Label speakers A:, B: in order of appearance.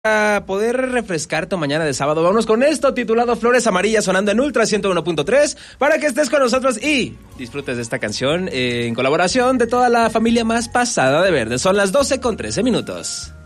A: Para poder refrescar tu mañana de sábado, vamos con esto titulado Flores Amarillas, sonando en Ultra 101.3, para que estés con nosotros y disfrutes de esta canción en colaboración de toda la familia más pasada de verde. Son las 12:13 minutos.